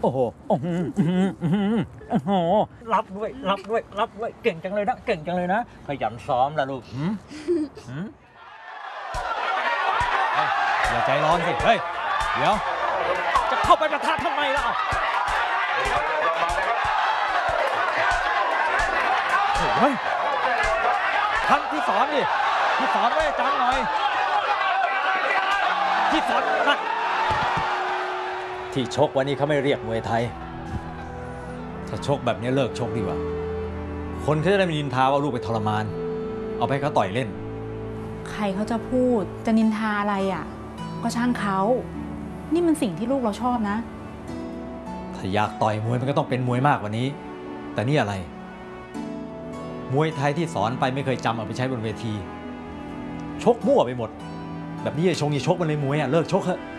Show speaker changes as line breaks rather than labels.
โอ้โหโอ้โหโอ้โหรับด้วยรับด้วยรับด้วยเก่งจังเลยนะเก่งจังเลยนะขยันซ้อมละลูกอย่าใจร้อนสิเฮ้ยเดี๋ยวจะเข้าไปประทะทำไมล่ะเฮ้ยท่านที่สอนดิที่สอนไว้อาจารย์หน่อยที่สอนนะที่ชกวันนี้เขาไม่เรียกมวยไทยถ้าชกแบบนี้เลิกชกดีกว่าคนเขาจะได้ไม่นินทาว่าลูกไปทรมานเอาไปให้เขาต่อยเล่น
ใครเขาจะพูดจะนินทาอะไรอ่ะก็ช่างเขานี่มันสิ่งที่ลูกเราชอบนะ
ถ้าอยากต่อยมวยมันก็ต้องเป็นมวยมากกว่านี้แต่นี่อะไรมวยไทยที่สอนไปไม่เคยจำเอาไปใช้บนเวทีชกมั่วไปหมดแบบนี้ไอ้ชกมันเลยมวยอ่ะเลิกชกเถอะ